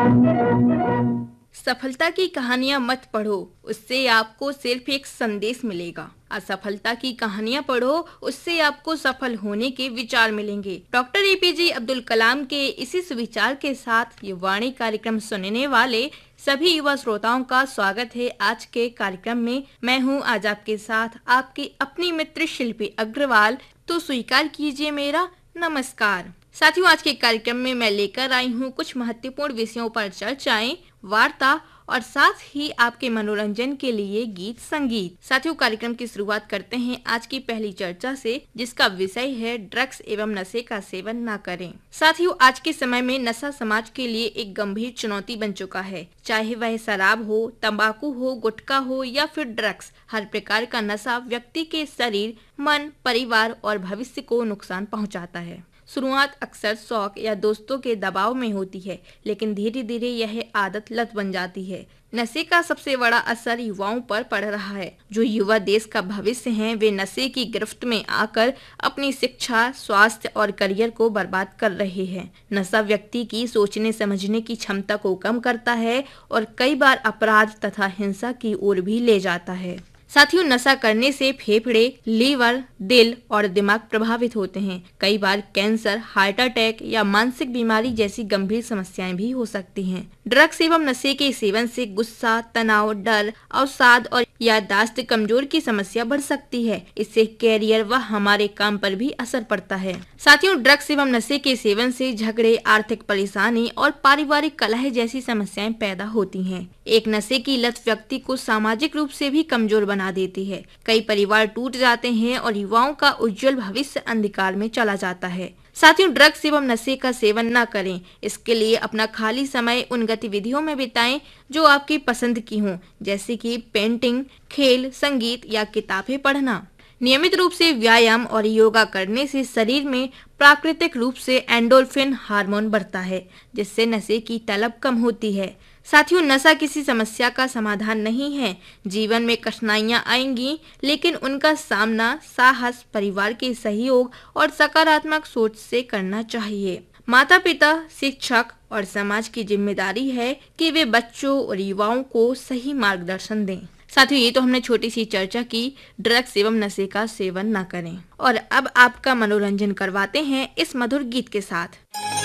सफलता की कहानियां मत पढ़ो, उससे आपको सिर्फ एक संदेश मिलेगा। असफलता की कहानियां पढ़ो, उससे आपको सफल होने के विचार मिलेंगे। डॉक्टर एपीजे अब्दुल कलाम के इसी सुविचार के साथ ये वाणी कार्यक्रम सुनने वाले सभी युवा श्रोताओं का स्वागत है आज के कार्यक्रम में। मैं हूं आज आपके साथ आपकी अपनी मित्र शिल्पी अग्रवाल। तो स्वीकार कीजिए मेरा नमस्कार। साथियों, आज के कार्यक्रम में मैं लेकर आई हूँ कुछ महत्वपूर्ण विषयों पर चर्चाएं, वार्ता और साथ ही आपके मनोरंजन के लिए गीत संगीत। साथियों, कार्यक्रम की शुरुआत करते हैं आज की पहली चर्चा से, जिसका विषय है ड्रग्स एवं नशे का सेवन न करें। साथियों, आज के समय में नशा समाज के लिए एक गंभीर चुनौती बन चुका है। चाहे वह शराब हो, तंबाकू हो, गुटखा हो या फिर ड्रग्स, हर प्रकार का नशा व्यक्ति के शरीर, मन, परिवार और भविष्य को नुकसान पहुँचाता है। शुरुआत अक्सर शौक या दोस्तों के दबाव में होती है, लेकिन धीरे धीरे यह आदत लत बन जाती है। नशे का सबसे बड़ा असर युवाओं पर पड़ रहा है। जो युवा देश का भविष्य हैं, वे नशे की गिरफ्त में आकर अपनी शिक्षा, स्वास्थ्य और करियर को बर्बाद कर रहे हैं। नशा व्यक्ति की सोचने समझने की क्षमता को कम करता है और कई बार अपराध तथा हिंसा की ओर भी ले जाता है। साथियों, नशा करने से फेफड़े, लीवर, दिल और दिमाग प्रभावित होते हैं। कई बार कैंसर, हार्ट अटैक या मानसिक बीमारी जैसी गंभीर समस्याएं भी हो सकती हैं। ड्रग्स एवं नशे के सेवन से गुस्सा, तनाव, डर, अवसाद और याददाश्त कमजोर की समस्या बढ़ सकती है। इससे कैरियर व हमारे काम पर भी असर पड़ता है। साथियों, ड्रग्स एवं नशे के सेवन से झगड़े, आर्थिक परेशानी और पारिवारिक कलह जैसी समस्याएं पैदा होती हैं। एक नशे की लत व्यक्ति को सामाजिक रूप से भी कमजोर बना देती है। कई परिवार टूट जाते हैं और युवाओं का उज्जवल भविष्य अंधकार में चला जाता है। साथियों, ड्रग्स एवं नशे का सेवन न करें। इसके लिए अपना खाली समय उन गतिविधियों में बिताएं जो आपकी पसंद की हों, जैसे कि पेंटिंग, खेल, संगीत या किताबें पढ़ना। नियमित रूप से व्यायाम और योगा करने से शरीर में प्राकृतिक रूप से एंडोर्फिन हार्मोन बढ़ता है, जिससे नशे की तलब कम होती है। साथियों, नशा किसी समस्या का समाधान नहीं है। जीवन में कठिनाइयां आएंगी, लेकिन उनका सामना साहस, परिवार के सहयोग और सकारात्मक सोच से करना चाहिए। माता पिता, शिक्षक और समाज की जिम्मेदारी है कि वे बच्चों और युवाओं को सही मार्गदर्शन दें। साथियों, ये तो हमने छोटी सी चर्चा की ड्रग्स एवं नशे का सेवन न करें। और अब आपका मनोरंजन करवाते हैं इस मधुर गीत के साथ।